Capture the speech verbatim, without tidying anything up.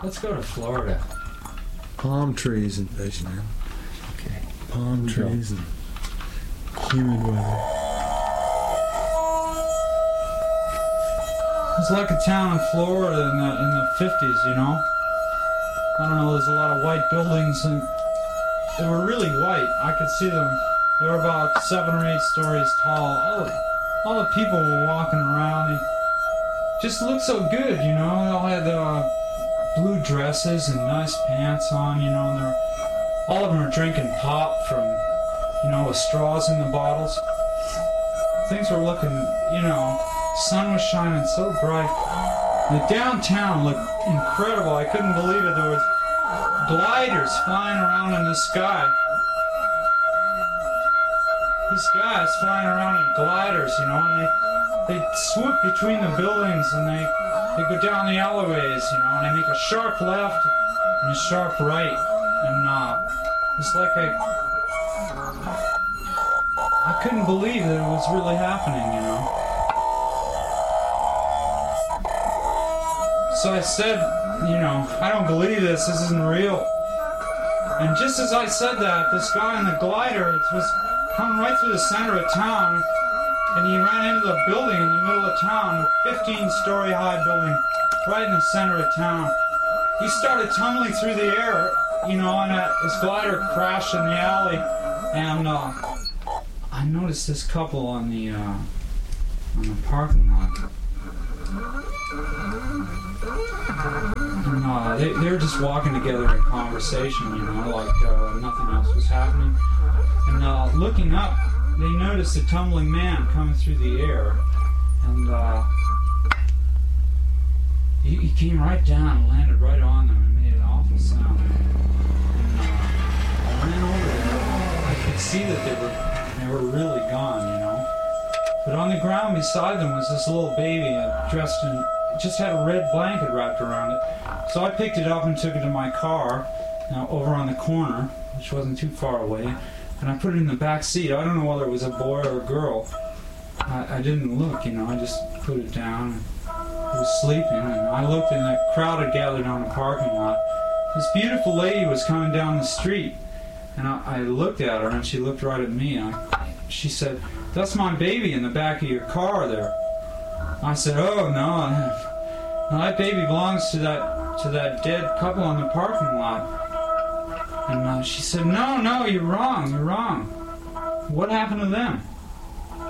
Let's go to Florida. Palm trees and vision. Okay. Palm trees and humid weather. It's like a town in Florida in the in the fifties, you know. I don't know. There's a lot of white buildings, and they were really white. I could see them. They were about seven or eight stories tall. All the, all the people were walking around. They just looked so good, you know. They all had uh, blue dresses and nice pants on, you know. And they're, all of them are drinking pop from, you know, with straws in the bottles. Things were looking, you know. Sun was shining so bright. The downtown looked incredible. I couldn't believe it. There was gliders flying around in the sky. These guys flying around in gliders, you know, and they, they swoop between the buildings, and they, they go down the alleyways, you know, and they make a sharp left and a sharp right. And uh, it's like I, I couldn't believe that it was really happening, you know. So I said, you know, I don't believe this, this isn't real. And just as I said that, this guy in the glider was coming right through the center of town, and he ran into the building in the middle of town, a fifteen-story high building, right in the center of town. He started tumbling through the air, you know, and uh, his glider crashed in the alley, and uh, I noticed this couple on the, uh, on the parking lot. And uh, they, they were just walking together in conversation, you know, like uh, nothing else was happening. And uh, looking up, they noticed a tumbling man coming through the air. And uh, he, he came right down and landed right on them and made an awful sound. And uh, I ran over there. I could see that they were, they were really gone, you know. But on the ground beside them was this little baby uh, dressed in... just had a red blanket wrapped around it. So I picked it up and took it to my car, you know, over on the corner, which wasn't too far away, and I put it in the back seat. I don't know whether it was a boy or a girl. I, I didn't look, you know, I just put it down, and it was sleeping, and I looked, and the crowd had gathered on the parking lot. This beautiful lady was coming down the street, and I, I looked at her, and she looked right at me, and I, she said, "That's my baby in the back of your car there." I said, "Oh, no, no, that baby belongs to that to that dead couple on the parking lot." And uh, she said, "No, no, you're wrong, you're wrong. What happened to them?"